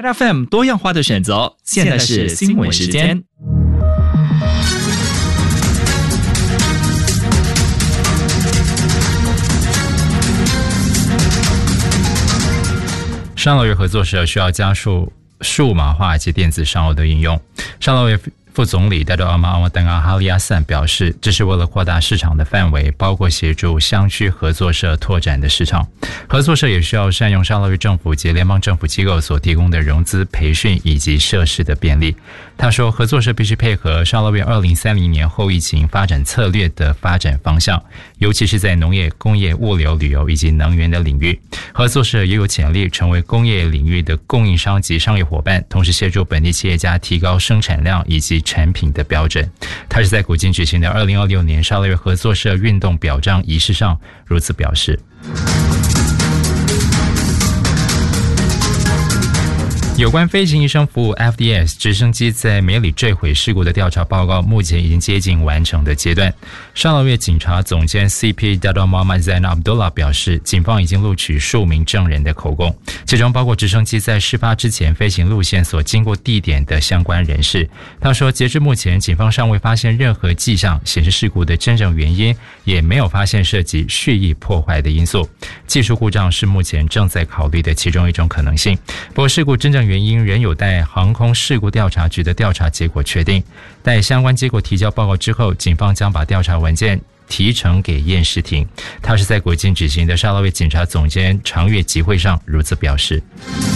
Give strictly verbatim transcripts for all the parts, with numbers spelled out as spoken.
F M 多样化的选择，现在是新闻时间。 上楼与合作社需要加速数码化及电子商务的应用。上楼与副总理戴多阿马阿瓦丹阿哈利亚散表示，这是为了扩大市场的范围，包括协助乡区合作社拓展的市场。合作社也需要善用沙捞越政府及联邦政府机构所提供的融资、培训以及设施的便利。他说，合作社必须配合沙捞越二零三零年后疫情发展策略的发展方向，尤其是在农业、工业、物流、旅游以及能源的领域。合作社也有潜力成为工业领域的供应商及商业伙伴，同时协助本地企业家提高生产量以及产品的标准。他是在古晋举行的二零二六年沙捞越合作社运动表彰仪式上如此表示。有关飞行医生服务 F D S 直升机在梅里坠毁事故的调查报告目前已经接近完成的阶段。沙捞越警察总监 C P Dato Muhammad Zain Abdullah 表示，警方已经录取数名证人的口供，其中包括直升机在事发之前飞行路线所经过地点的相关人士。他说，截至目前警方尚未发现任何迹象显示事故的真正原因，也没有发现涉及蓄意破坏的因素。技术故障是目前正在考虑的其中一种可能性，不过事故真正原因仍有待航空事故调查局的调查结果确定。待相关结果提交报告之后，警方将把调查文件提呈给验尸庭。他是在国境举行的沙捞越警察总监长月集会上如此表示。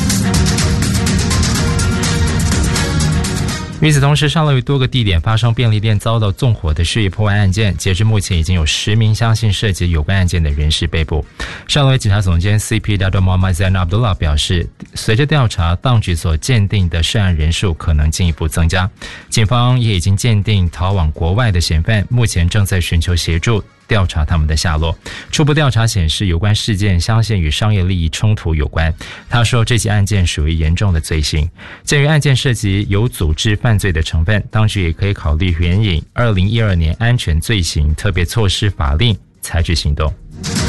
与此同时，沙捞越多个地点发生便利店遭到纵火的蓄意破坏案件，截至目前已经有十名相信涉及有关案件的人士被捕。沙捞越警察总监 C P Dato Muhammad Zain Abdullah 表示，随着调查，当局所鉴定的涉案人数可能进一步增加。警方也已经鉴定逃往国外的嫌犯，目前正在寻求协助调查他们的下落。初步调查显示，有关事件相信与商业利益冲突有关。他说，这起案件属于严重的罪行。鉴于案件涉及有组织犯罪的成分，当局也可以考虑援引二零一二年安全罪行特别措施法令采取行动。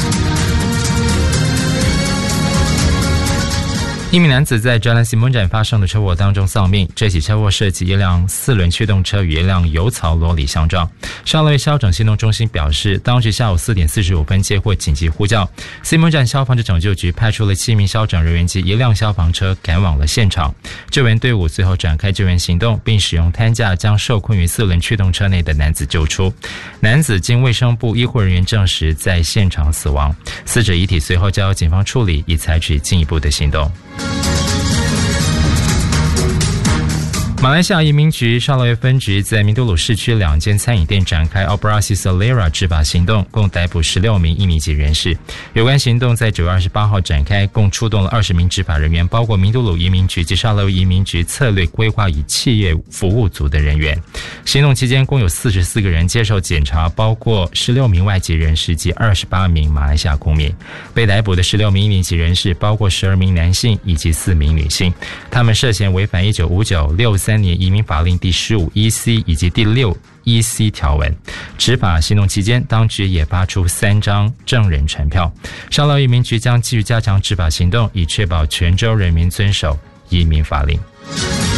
一名男子在 Jalan Simunjan 发生的车祸当中丧命，这起车祸涉及一辆四轮驱动车与一辆油槽罗里相撞。沙捞越消拯行动中心表示，当局下午四点四十五分接获紧急呼叫， Simunjan 消防拯救局派出了七名消拯人员及一辆消防车赶往了现场。救援队伍随后展开救援行动，并使用担架将受困于四轮驱动车内的男子救出。男子经卫生部医护人员证实在现场死亡，死者遗体随后交由警方处理，以采取进一步的行动。马来西亚移民局沙捞越分局在明都鲁市区两间餐饮店展开 Operasi Selera 执法行动，共逮捕十六名印尼籍人士。有关行动在九月二十八号展开，共出动了二十名执法人员，包括明都鲁移民局及沙捞越移民局策略规划与企业服务组的人员。行动期间共有四十四个人接受检查，包括十六名外籍人士及二十八名马来西亚公民。被逮捕的十六名印尼籍人士包括十二名男性以及四名女性，他们涉嫌违反一九五九、六三年移民法令第十五 E C 以及第六 E C 条文。执法行动期间，当局也发出三张证人传票。沙捞越移民局将继续加强执法行动，以确保全州人民遵守移民法令。